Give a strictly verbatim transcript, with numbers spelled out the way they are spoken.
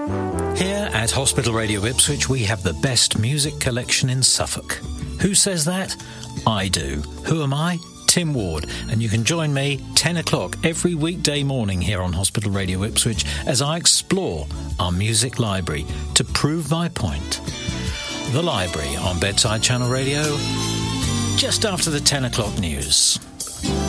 Here at Hospital Radio Ipswich, we have the best music collection in Suffolk. Who says that? I do. Who am I? Tim Ward, and you can join me ten o'clock every weekday morning here on Hospital Radio Ipswich as I explore our music library to prove my point. The Library on Bedside Channel Radio, just after the ten o'clock news.